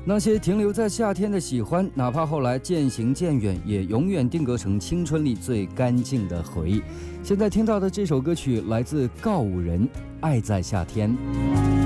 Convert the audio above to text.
那些停留在夏天的喜欢，哪怕后来渐行渐远，也永远定格成青春里最干净的回忆。现在听到的这首歌曲来自告五人，《爱在夏天》。